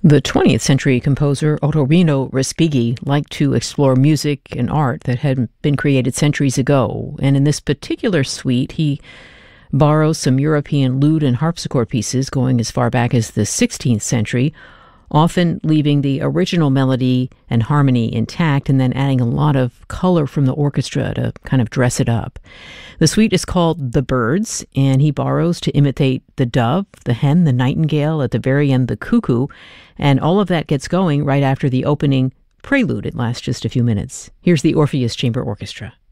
The 20th century composer Ottorino Respighi liked to explore music and art that had been created centuries ago, and in this particular suite, he borrows some European lute and harpsichord pieces going as far back as the 16th century, often leaving the original melody and harmony intact and then adding a lot of color from the orchestra to kind of dress it up. The suite is called The Birds, and he borrows to imitate the dove, the hen, the nightingale, at the very end, the cuckoo, and all of that gets going right after the opening prelude. It lasts just a few minutes. Here's the Orpheus Chamber Orchestra.